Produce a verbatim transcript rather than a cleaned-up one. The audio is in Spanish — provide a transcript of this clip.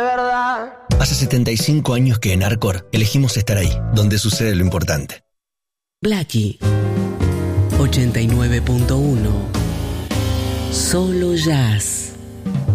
Hace setenta y cinco años que en Arcor elegimos estar ahí, donde sucede lo importante. Blackie ochenta y nueve punto uno. Solo jazz.